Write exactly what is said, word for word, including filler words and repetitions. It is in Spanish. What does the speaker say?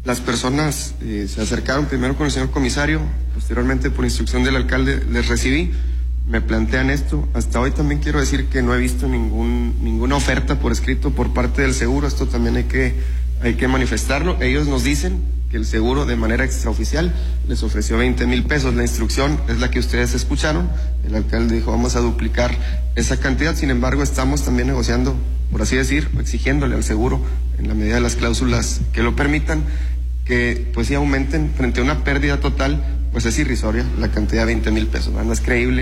Las personas eh, se acercaron primero con el señor comisario, posteriormente por instrucción del alcalde les recibí, me plantean esto. Hasta hoy también quiero decir que no he visto ningún, ninguna oferta por escrito por parte del seguro, esto también hay que, hay que manifestarlo. Ellos nos dicen que el seguro de manera extraoficial les ofreció veinte mil pesos, la instrucción es la que ustedes escucharon, el alcalde dijo vamos a duplicar esa cantidad, sin embargo estamos también negociando, por así decir, exigiéndole al seguro, en la medida de las cláusulas que lo permitan, que pues sí aumenten frente a una pérdida total, pues es irrisoria la cantidad de veinte mil pesos, ¿no? No es creíble